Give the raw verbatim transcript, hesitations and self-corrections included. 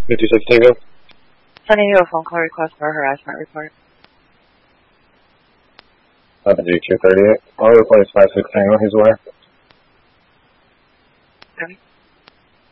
fifty-six Tango. Sending you a phone call request for a harassment report. Up G two thirty-eight. I'll replace five six Tango, he's aware. Okay.